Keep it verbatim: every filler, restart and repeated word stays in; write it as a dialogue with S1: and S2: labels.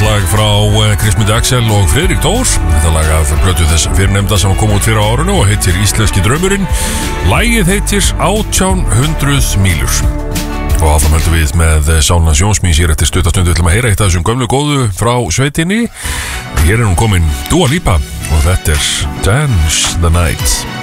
S1: lag frá Kristmund Axel og Friðrik Dór. Þetta lag af plötu þess fyrirnefnda sem kom út fyrir á árinu og heitir Íslenski draumurinn. Lagið heitir átján hundruð mílur. Og áfram höldum við með Sálna Sjónsmís hér eftir stuttastundu til að heyra eitt af þessum gömlu góðu frá sveitinni. Hér er hún komin Dua Lipa og þetta er Dance the Night.